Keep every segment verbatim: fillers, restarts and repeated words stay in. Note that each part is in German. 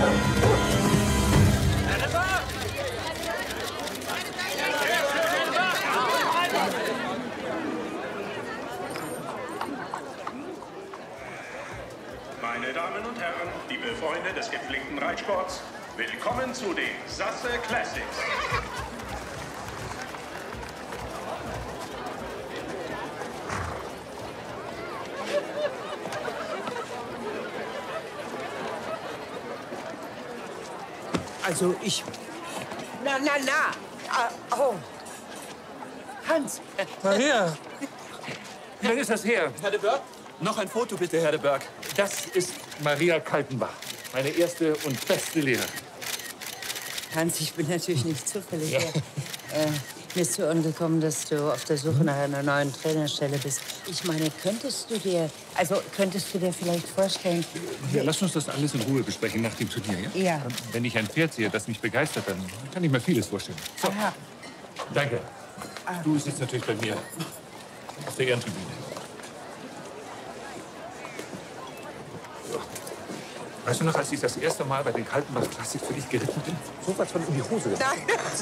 Meine Damen und Herren, liebe Freunde des gepflegten Reitsports, willkommen zu den Sasse Classics. Also ich... Na, na, na! Ah, oh! Hans! Maria! Wie lange ist das her? Herr de Berg? Noch ein Foto bitte, Herr de Berg. Das ist Maria Kaltenbach, meine erste und beste Lehrerin. Hans, ich bin natürlich nicht zufällig Ja. hier. Äh, mir ist zu Ohren gekommen, dass du auf der Suche nach einer neuen Trainerstelle bist. Ich meine, könntest du dir, also könntest du dir vielleicht vorstellen... Ja, lass uns das alles in Ruhe besprechen nach dem Turnier, ja? Ja. Wenn ich ein Pferd sehe, das mich begeistert, dann kann ich mir vieles vorstellen. So. Aha. Danke. Du sitzt natürlich bei mir auf der Ehrentribüne. Weißt du noch, als ich das erste Mal bei den Kaltenbach Klassik für dich geritten bin? So was von in die Hose gegangen.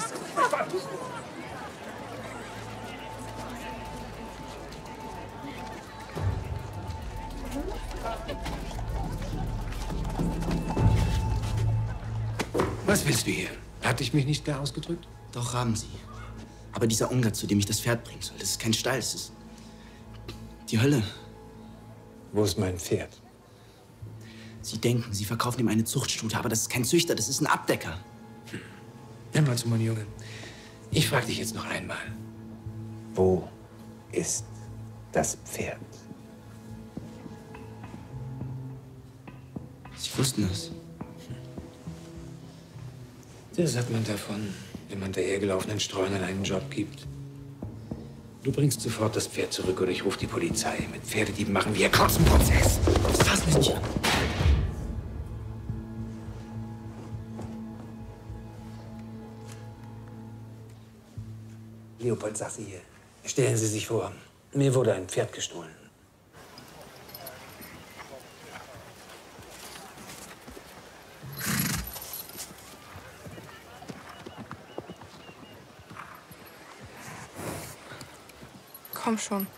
Was willst du hier? Hatte ich mich nicht klar ausgedrückt? Doch, haben Sie. Aber dieser Ungar, zu dem ich das Pferd bringen soll, das ist kein Stall, es ist die Hölle. Wo ist mein Pferd? Sie denken, Sie verkaufen ihm eine Zuchtstute, aber das ist kein Züchter, das ist ein Abdecker. Hm. Hör mal zu, mein Junge. Ich frage dich jetzt noch einmal. Wo ist das Pferd? Sie wussten es. Das hat man davon, wenn man dahergelaufenen Streunern einen Job gibt. Du bringst sofort das Pferd zurück oder ich rufe die Polizei. Mit Pferdedieben machen wir kurzen Prozess. Fass mich nicht an. Leopold Sasse hier. Stellen Sie sich vor, mir wurde ein Pferd gestohlen. Komm schon.